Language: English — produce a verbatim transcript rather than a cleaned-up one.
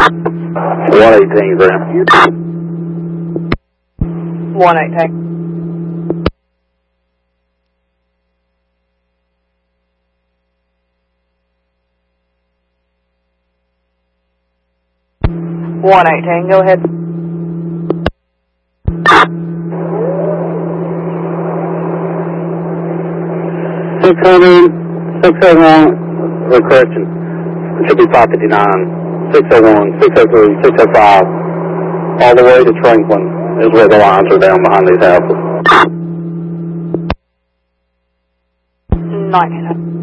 one eighteen, Graham. one eighteen. one eighteen, go ahead. six hundred, six oh one, or correction, it should be five fifty-nine, six oh one, six oh three, six oh five, all the way to Franklin is where the lines are down behind these houses. nineteen hundred.